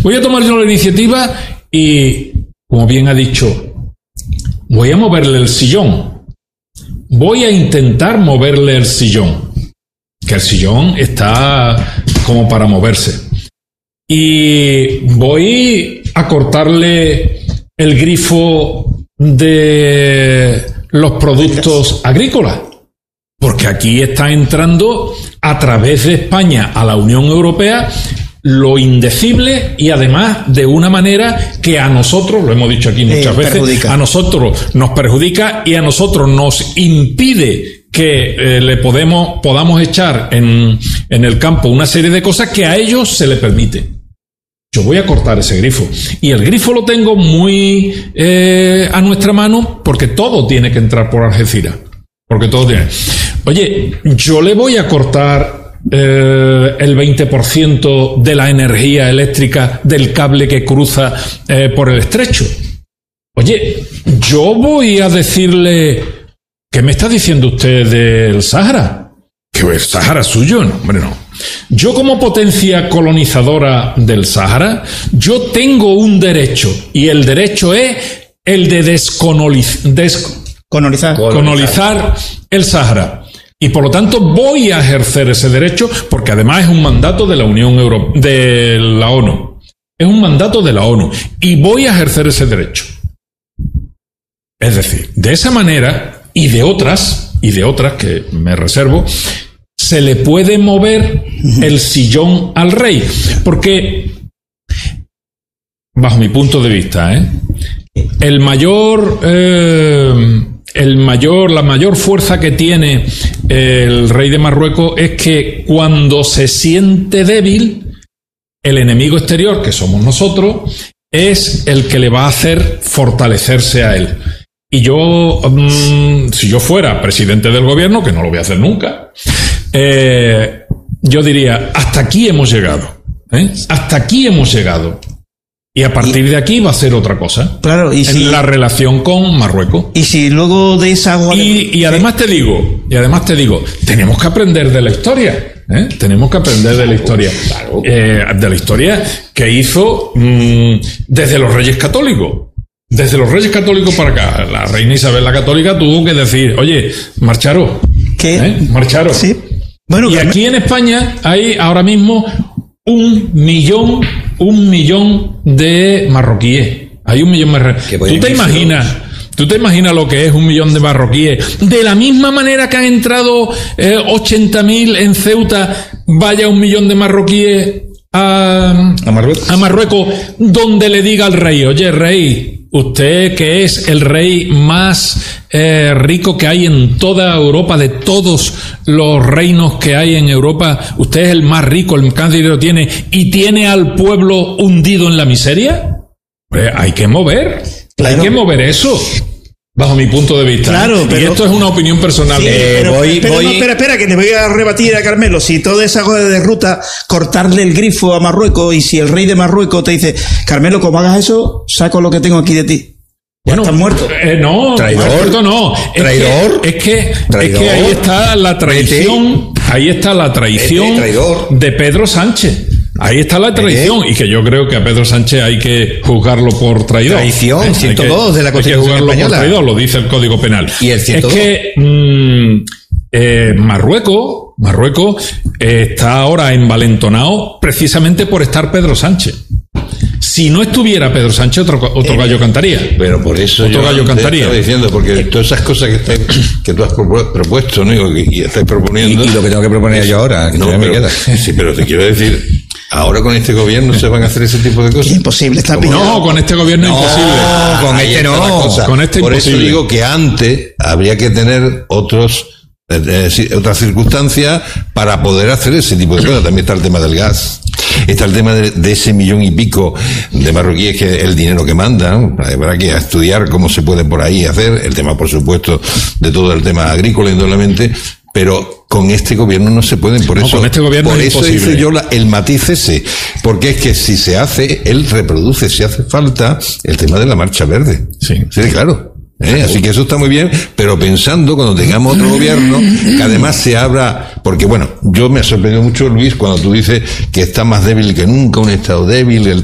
Voy a tomar yo la iniciativa y, como bien ha dicho, voy a moverle el sillón. Voy a intentar moverle el sillón. Que el sillón está como para moverse. Y voy a cortarle el grifo de los productos agrícolas. Porque aquí está entrando a través de España a la Unión Europea lo indecible y además de una manera que a nosotros, lo hemos dicho aquí muchas veces, perjudica. A nosotros nos perjudica y a nosotros nos impide que podamos echar en el campo una serie de cosas que a ellos se les permite. Yo voy a cortar ese grifo. Y el grifo lo tengo muy a nuestra mano porque todo tiene que entrar por Algeciras. Porque todo tiene. Oye, yo le voy a cortar el 20% de la energía eléctrica del cable que cruza por el estrecho. Oye, yo voy a decirle... ¿Qué me está diciendo usted del Sáhara? ¿Que el Sáhara es suyo? No, hombre, no. Yo como potencia colonizadora del Sáhara, yo tengo un derecho, y el derecho es el de descolonizar el Sáhara. Y por lo tanto voy a ejercer ese derecho, porque además es un mandato de la Unión Europea, de la ONU. Es un mandato de la ONU. Y voy a ejercer ese derecho. Es decir, de esa manera... Y de otras que me reservo, se le puede mover el sillón al rey. Porque, bajo mi punto de vista, la mayor fuerza que tiene el rey de Marruecos es que cuando se siente débil, el enemigo exterior, que somos nosotros, es el que le va a hacer fortalecerse a él. Y yo, si yo fuera presidente del gobierno, que no lo voy a hacer nunca, yo diría, hasta aquí hemos llegado. Hasta aquí hemos llegado. Y a partir de aquí va a ser otra cosa. Claro, y si, en la relación con Marruecos. Y si luego de esa agua... Y además te digo, tenemos que aprender de la historia. Tenemos que aprender de la historia. De la historia que hizo desde los Reyes Católicos. Desde los Reyes Católicos para acá, la reina Isabel la Católica tuvo que decir, oye, marcharos. ¿Qué? Marcharos. Sí. Bueno, y aquí en España hay ahora mismo 1 millón de marroquíes. Hay 1 millón de marroquíes. ¿Tú te imaginas lo que es 1 millón de marroquíes? De la misma manera que han entrado 80.000 en Ceuta, vaya 1 millón de marroquíes a Marruecos, donde le diga al rey, oye, rey, usted que es el rey más rico que hay en toda Europa, de todos los reinos que hay en Europa, usted es el más rico, el más dinero tiene, y tiene al pueblo hundido en la miseria. Pues hay que mover eso. Bajo mi punto de vista. Claro, pero... Y esto es una opinión personal. Sí, No, espera, que le voy a rebatir a Carmelo. Si toda esa cosa de ruta, cortarle el grifo a Marruecos, y si el rey de Marruecos te dice, Carmelo, como hagas eso, saco lo que tengo aquí de ti. Bueno, ¿estás muerto? No, traidor. No. Traidor. Es que ahí está la traición. Ahí está la traición de Pedro Sánchez. Ahí está la traición, y que yo creo que a Pedro Sánchez hay que juzgarlo por traidor. Traición, 102 de la Constitución española. Por traidor, lo dice el Código Penal. Y el 102. Es que Marruecos está ahora envalentonado precisamente por estar Pedro Sánchez. Si no estuviera Pedro Sánchez, otro gallo cantaría. Pero por eso otro gallo cantaría. Estaba diciendo, porque todas esas cosas que tú has propuesto, ¿no? Y estás proponiendo. Y lo que tengo que proponer yo ahora, que no, me queda. Sí, pero te quiero decir, ahora con este gobierno se van a hacer ese tipo de cosas. Imposible, está pillado. No, con este gobierno imposible. Con este no. Con este por imposible. eso digo que antes habría que tener otras circunstancias para poder hacer ese tipo de cosas. También está el tema del gas. Está el tema de ese 1,5 millones de marroquíes, que el dinero que mandan. Habrá que estudiar cómo se puede por ahí hacer. El tema, por supuesto, de todo el tema agrícola, indudablemente. Pero con este gobierno no se pueden. Por eso, con este gobierno por es eso imposible. hice yo el matiz ese. Porque es que si se hace, él reproduce, si hace falta, el tema de la marcha verde. Sí, claro. Así que eso está muy bien, pero pensando cuando tengamos otro gobierno, que además se abra, porque bueno, yo me ha sorprendido mucho, Luis, cuando tú dices que está más débil que nunca, un Estado débil,